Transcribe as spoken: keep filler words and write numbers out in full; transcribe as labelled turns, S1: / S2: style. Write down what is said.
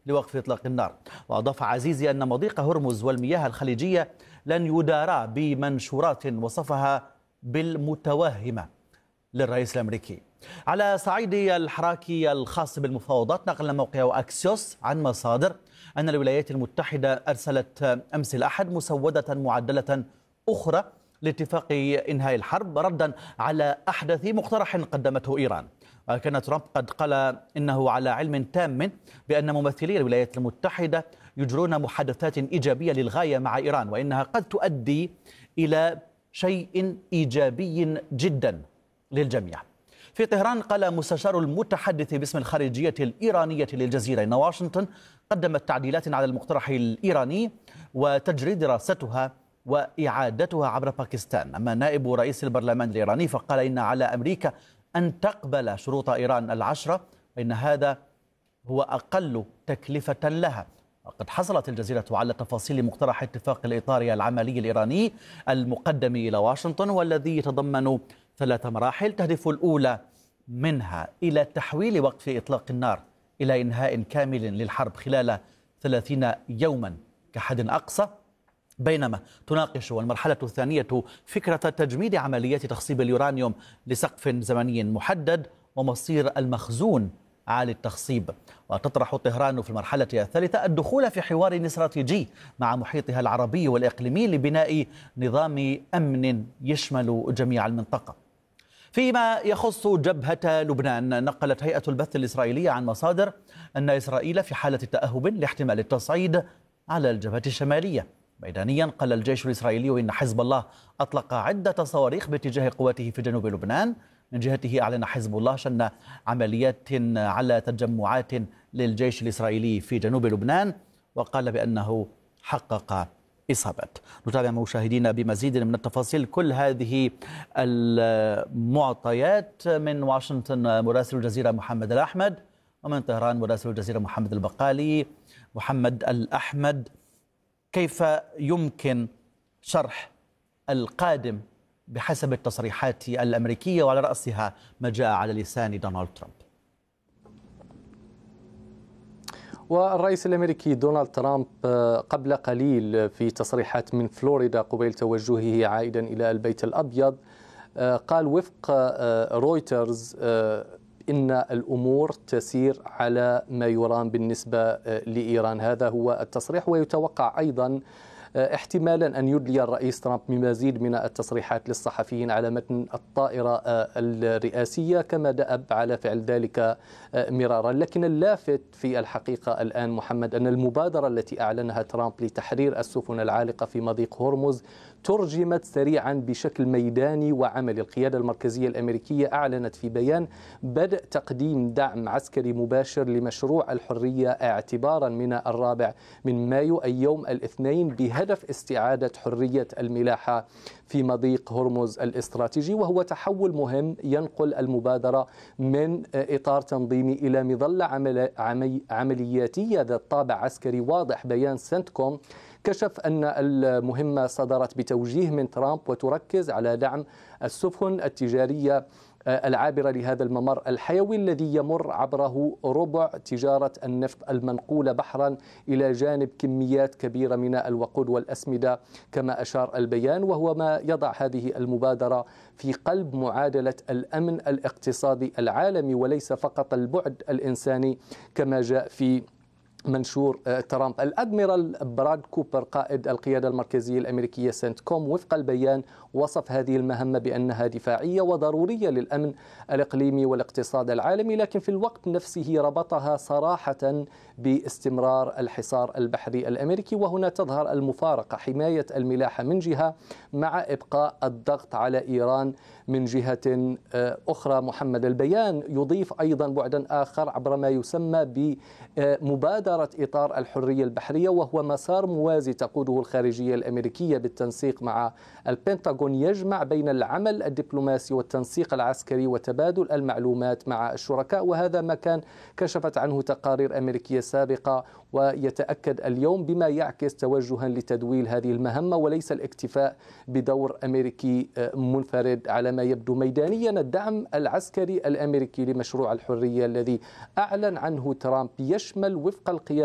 S1: لوقف إطلاق النار. وأضاف عزيزي أن مضيق هرمز والمياه الخليجية لن يدارا بمنشورات وصفها بالمتوهمة للرئيس الأمريكي. على صعيد الحراكي الخاص بالمفاوضات، نقل موقع أكسيوس عن مصادر أن الولايات المتحدة أرسلت أمس الأحد مسودة معدلة أخرى لاتفاق إنهاء الحرب ردا على أحدث مقترح قدمته إيران. وكان ترامب قد قال إنه على علم تام بأن ممثلي الولايات المتحدة يجرون محادثات إيجابية للغاية مع إيران، وإنها قد تؤدي إلى شيء إيجابي جدا للجميع. في طهران قال مستشار المتحدث باسم الخارجية الإيرانية للجزيرة إن واشنطن قدمت تعديلات على المقترح الإيراني وتجري دراستها وإعادتها عبر باكستان. أما نائب رئيس البرلمان الإيراني فقال إن على أمريكا أن تقبل شروط إيران العشرة، وإن هذا هو أقل تكلفة لها. وقد حصلت الجزيرة على تفاصيل مقترح اتفاق الإطار العملي الإيراني المقدم إلى واشنطن، والذي يتضمن ثلاث مراحل تهدف الأولى منها إلى تحويل وقف إطلاق النار إلى إنهاء كامل للحرب خلال ثلاثين يوما كحد أقصى، بينما تناقش المرحلة الثانية فكرة تجميد عمليات تخصيب اليورانيوم لسقف زمني محدد ومصير المخزون عالي التخصيب. وتطرح طهران في المرحلة الثالثة الدخول في حوار استراتيجي مع محيطها العربي والإقليمي لبناء نظام أمن يشمل جميع المنطقة. فيما يخص جبهة لبنان، نقلت هيئة البث الإسرائيلية عن مصادر أن إسرائيل في حالة تأهب لاحتمال التصعيد على الجبهة الشمالية. ميدانيا قال الجيش الإسرائيلي إن حزب الله أطلق عدة صواريخ باتجاه قواته في جنوب لبنان. من جهته أعلن حزب الله شن عمليات على تجمعات للجيش الإسرائيلي في جنوب لبنان، وقال بأنه حقق إصابات. نتابع مشاهدينا بمزيد من التفاصيل كل هذه المعطيات من واشنطن مراسل الجزيرة محمد الأحمد، ومن طهران مراسل الجزيرة محمد البقالي. محمد الأحمد، كيف يمكن شرح القادم بحسب التصريحات الأمريكية وعلى رأسها ما جاء على لسان دونالد ترامب؟
S2: والرئيس الأمريكي دونالد ترامب قبل قليل في تصريحات من فلوريدا قبيل توجهه عائدا إلى البيت الأبيض قال وفق رويترز إن الأمور تسير على ما يرام بالنسبة لإيران. هذا هو التصريح، ويتوقع أيضا احتمالا أن يدلي الرئيس ترامب بمزيد من التصريحات للصحفيين على متن الطائرة الرئاسية كما دأب على فعل ذلك مرارا. لكن اللافت في الحقيقة الآن محمد أن المبادرة التي أعلنها ترامب لتحرير السفن العالقة في مضيق هرمز ترجمت سريعا بشكل ميداني وعملي. القيادة المركزية الأمريكية أعلنت في بيان بدء تقديم دعم عسكري مباشر لمشروع الحرية اعتبارا من الرابع من مايو أي يوم الاثنين بهدف استعادة حرية الملاحة في مضيق هرمز الاستراتيجي، وهو تحول مهم ينقل المبادرة من إطار تنظيمي إلى مظلة عملي عملياتية ذات طابع عسكري واضح. بيان سنتكوم كشف أن المهمة صدرت بتوجيه من ترامب وتركز على دعم السفن التجارية العابرة لهذا الممر الحيوي الذي يمر عبره ربع تجارة النفط المنقولة بحرا إلى جانب كميات كبيرة من الوقود والأسمدة كما أشار البيان، وهو ما يضع هذه المبادرة في قلب معادلة الأمن الاقتصادي العالمي وليس فقط البعد الإنساني كما جاء في منشور ترامب. الأدميرال براد كوبر قائد القيادة المركزية الأمريكية سنتكوم وفق البيان وصف هذه المهمة بأنها دفاعية وضرورية للأمن الإقليمي والاقتصاد العالمي، لكن في الوقت نفسه ربطها صراحة باستمرار الحصار البحري الأمريكي. وهنا تظهر المفارقة، حماية الملاحة من جهة مع إبقاء الضغط على إيران من جهة أخرى. محمد البيان يضيف أيضا بعدا آخر عبر ما يسمى بمبادرة إطار الحرية البحرية، وهو مسار موازي تقوده الخارجية الأمريكية بالتنسيق مع البنتاغون يجمع بين العمل الدبلوماسي والتنسيق العسكري وتبادل المعلومات مع الشركاء، وهذا ما كان كشفت عنه تقارير أمريكية سابقة ويتأكد اليوم بما يعكس توجها لتدويل هذه المهمة وليس الاكتفاء بدور أمريكي منفرد. على ما يبدو ميدانيا الدعم العسكري الأمريكي لمشروع الحرية الذي أعلن عنه ترامب يشمل وفق